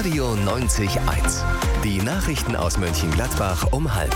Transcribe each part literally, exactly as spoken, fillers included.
Radio neunzig Komma eins. Die Nachrichten aus Mönchengladbach um halb.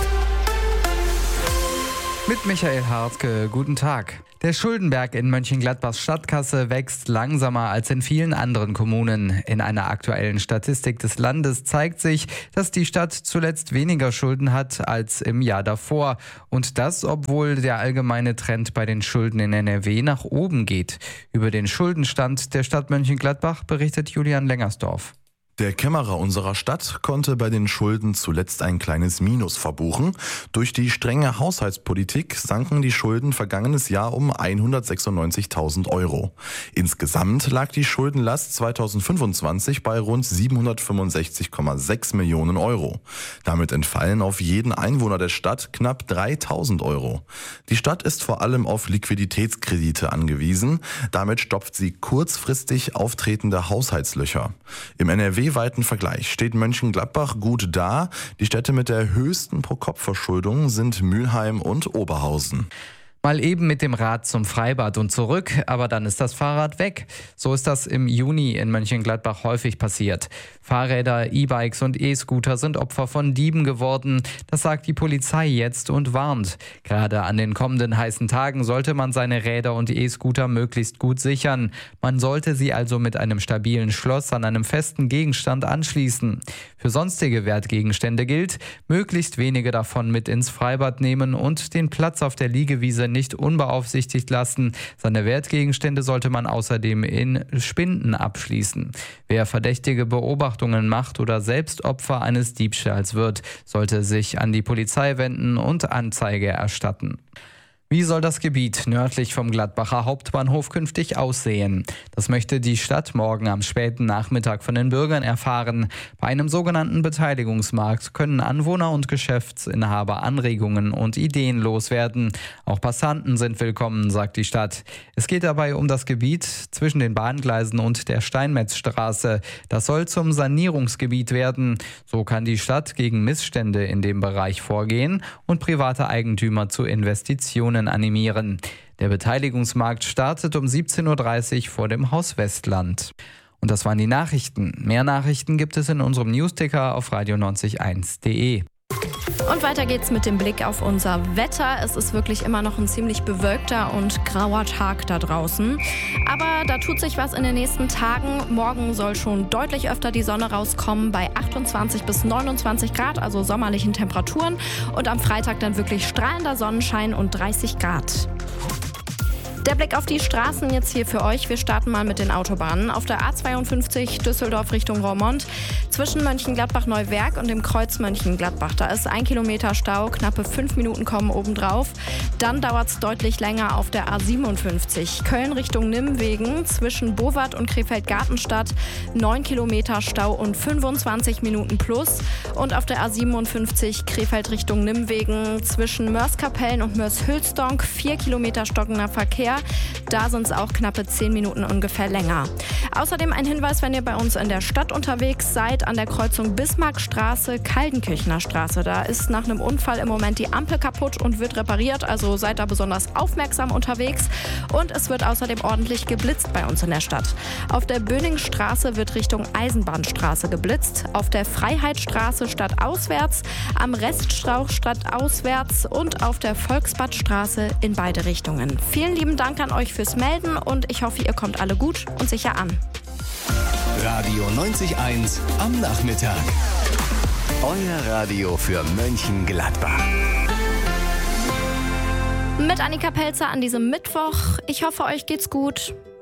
Mit Michael Hartke, guten Tag. Der Schuldenberg in Mönchengladbachs Stadtkasse wächst langsamer als in vielen anderen Kommunen. In einer aktuellen Statistik des Landes zeigt sich, dass die Stadt zuletzt weniger Schulden hat als im Jahr davor. Und das, obwohl der allgemeine Trend bei den Schulden in N R W nach oben geht. Über den Schuldenstand der Stadt Mönchengladbach berichtet Julian Lengersdorf. Der Kämmerer unserer Stadt konnte bei den Schulden zuletzt ein kleines Minus verbuchen. Durch die strenge Haushaltspolitik sanken die Schulden vergangenes Jahr um hundertsechsundneunzigtausend Euro. Insgesamt lag die Schuldenlast zweitausendfünfundzwanzig bei rund siebenhundertfünfundsechzig Komma sechs Millionen Euro. Damit entfallen auf jeden Einwohner der Stadt knapp dreitausend Euro. Die Stadt ist vor allem auf Liquiditätskredite angewiesen. Damit stopft sie kurzfristig auftretende Haushaltslöcher. Im N R W weiten Vergleich steht Mönchengladbach gut da. Die Städte mit der höchsten Pro-Kopf-Verschuldung sind Mülheim und Oberhausen. Mal eben mit dem Rad zum Freibad und zurück, aber dann ist das Fahrrad weg. So ist das im Juni in Mönchengladbach häufig passiert. Fahrräder, E-Bikes und E-Scooter sind Opfer von Dieben geworden. Das sagt die Polizei jetzt und warnt. Gerade an den kommenden heißen Tagen sollte man seine Räder und E-Scooter möglichst gut sichern. Man sollte sie also mit einem stabilen Schloss an einem festen Gegenstand anschließen. Für sonstige Wertgegenstände gilt, möglichst wenige davon mit ins Freibad nehmen und den Platz auf der Liegewiese nicht unbeaufsichtigt lassen. Seine Wertgegenstände sollte man außerdem in Spinden abschließen. Wer verdächtige Beobachtungen macht oder selbst Opfer eines Diebstahls wird, sollte sich an die Polizei wenden und Anzeige erstatten. Wie soll das Gebiet nördlich vom Gladbacher Hauptbahnhof künftig aussehen? Das möchte die Stadt morgen am späten Nachmittag von den Bürgern erfahren. Bei einem sogenannten Beteiligungsmarkt können Anwohner und Geschäftsinhaber Anregungen und Ideen loswerden. Auch Passanten sind willkommen, sagt die Stadt. Es geht dabei um das Gebiet zwischen den Bahngleisen und der Steinmetzstraße. Das soll zum Sanierungsgebiet werden. So kann die Stadt gegen Missstände in dem Bereich vorgehen und private Eigentümer zu Investitionen animieren. Der Beteiligungsmarkt startet um siebzehn Uhr dreißig vor dem Haus Westland. Und das waren die Nachrichten. Mehr Nachrichten gibt es in unserem Newsticker auf radio neunzig Komma eins punkt de. Und weiter geht's mit dem Blick auf unser Wetter. Es ist wirklich immer noch ein ziemlich bewölkter und grauer Tag da draußen. Aber da tut sich was in den nächsten Tagen. Morgen soll schon deutlich öfter die Sonne rauskommen bei achtundzwanzig bis neunundzwanzig Grad, also sommerlichen Temperaturen. Und am Freitag dann wirklich strahlender Sonnenschein und dreißig Grad. Der Blick auf die Straßen jetzt hier für euch. Wir starten mal mit den Autobahnen. Auf der A zweiundfünfzig Düsseldorf Richtung Roermond zwischen Mönchengladbach-Neuwerk und dem Kreuz Mönchengladbach. Da ist ein Kilometer Stau, knappe fünf Minuten kommen obendrauf. Dann dauert es deutlich länger auf der A siebenundfünfzig Köln Richtung Nimwegen zwischen Bowat und Krefeld-Gartenstadt. neun Kilometer Stau und fünfundzwanzig Minuten plus. Und auf der A siebenundfünfzig Krefeld Richtung Nimwegen zwischen Mörs-Kapellen und Mörs-Hülsdonk vier Kilometer stockender Verkehr. Da sind es auch knappe zehn Minuten ungefähr länger. Außerdem ein Hinweis, wenn ihr bei uns in der Stadt unterwegs seid, an der Kreuzung Bismarckstraße, Kaldenkirchner Straße. Da ist nach einem Unfall im Moment die Ampel kaputt und wird repariert, also seid da besonders aufmerksam unterwegs. Und es wird außerdem ordentlich geblitzt bei uns in der Stadt. Auf der Böningstraße wird Richtung Eisenbahnstraße geblitzt, auf der Freiheitsstraße stadtauswärts, am Reststrauch stadtauswärts und auf der Volksbadstraße in beide Richtungen. Vielen lieben Dank an euch fürs Melden und ich hoffe, ihr kommt alle gut und sicher an. Radio neunzig Komma eins am Nachmittag. Euer Radio für Mönchengladbach. Mit Annika Pelzer an diesem Mittwoch. Ich hoffe, euch geht's gut.